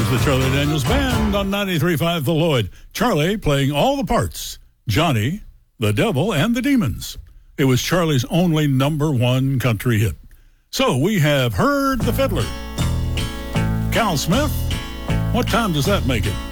the Charlie Daniels Band on 93.5 The Lloyd. Charlie playing all the parts. Johnny, the devil, and the demons. It was Charlie's only number one country hit. So we have heard the fiddler. Cal Smith, what time does that make it?